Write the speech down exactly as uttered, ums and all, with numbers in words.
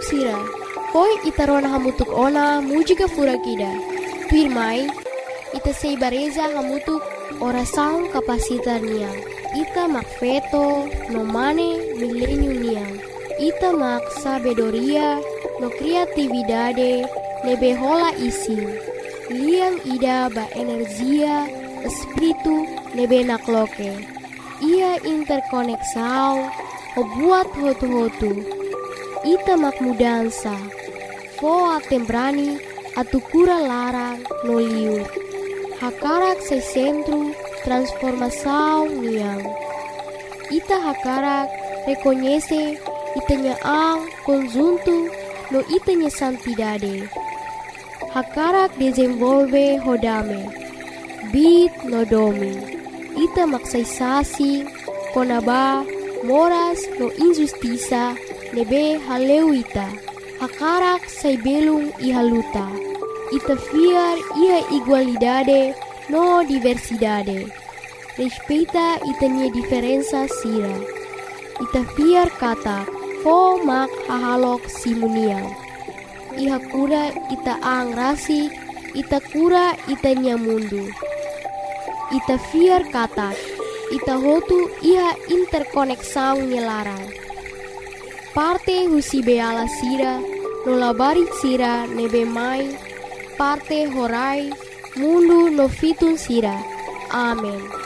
sira. Poi ita rona hamutuk ona mujiga fura kida. Tuirmai, ita sei bareza hamutuk orasaun kapasitar niang. Ita mak feto no mane milenium niang. Ita mak sabedoria no kreatividade nebe hola isi. Liang ida ba energia espiritu nebe nakloke. Ia interkoneksau o buat hotu-hotu. Ita mak mudansa. Foa tembrani atukura larang no liur. Hakarak se centro transformação niang. Ita hakarak reconhece itanya ang conjunto no itanya santidade. Hakarak desenvolve hodame. Bit no domi. Ita maksaisasi konaba moras no injustiça nebe haleuita. Hakarak sai belung ihaluta. Ita fiar ia igualdade no diversidade. Respeita itanya diferença sira. Ita fiar kata fo mak hahalok simuniang. Iha kura ita ang rasik, ita kura itanya mundu. Ita fiar kata ita hotu iha interkoneksau nyelarang. Parte husi beala sira, no labari sira nebe mai, parte horai, mundu no fitun sira. Amen.